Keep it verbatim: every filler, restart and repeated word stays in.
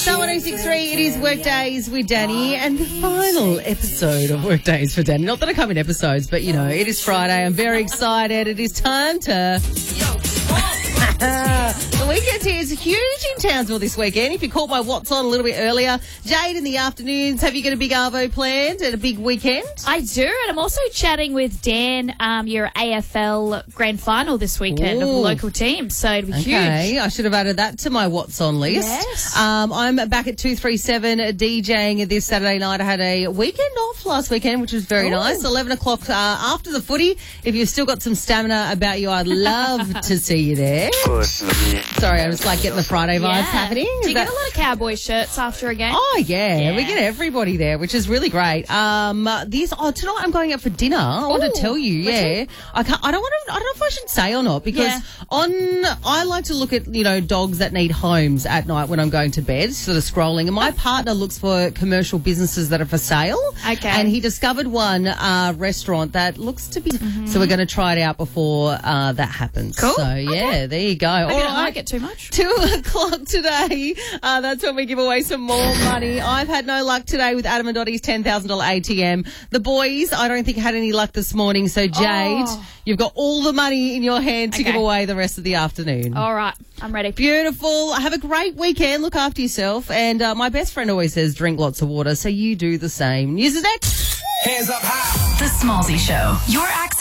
Star one oh six point three, it is Workdays with Danny, and the final episode of Workdays for Danny. Not that I come in episodes, but, you know, it is Friday. I'm very excited. It is time to... The weekend here is huge in Townsville this weekend. If you caught my What's On a little bit earlier, Jade, in the afternoons, have you got a big arvo planned and a big weekend? I do, and I'm also chatting with Dan, um, your A F L grand final this weekend of the Ooh. local team, so it'll be Okay, huge. I should have added that to my What's On list. Yes. Um, I'm back at two three seven DJing this Saturday night. I had a weekend off last weekend, which was very Ooh. nice. eleven o'clock uh, after the footy. If you've still got some stamina about you, I'd love to see you there. Sorry, I'm just like getting the Friday vibes Yeah. happening. Do you Is get that- a lot of cowboy shirts after a game? Oh, yeah. Yeah. We get everybody there, which is really great. Um, uh, these, oh, tonight I'm going out for dinner. I want Ooh, to tell you, yeah. I can't, I don't want to, I don't know if I should say or not, because Yeah. on, I like to look at, you know, dogs that need homes at night when I'm going to bed, sort of scrolling. And my partner looks for commercial businesses that are for sale. Okay. And he discovered one, uh, restaurant that looks to be, so we're going to try it out before, uh, that happens. Cool. So, yeah, there you go. Maybe All I don't right. like it too much. Two o'clock today. Uh, that's when we give away some more money. I've had no luck today with Adam and Dottie's ten thousand dollars A T M. The boys, I don't think had any luck this morning. So, Jade, Oh. you've got all the money in your hand to Okay. give away the rest of the afternoon. All right, I'm ready. Beautiful. Have a great weekend. Look after yourself. And uh, my best friend always says drink lots of water. So you do the same. News is next. Hands up high. The Smallsy Show. Your access.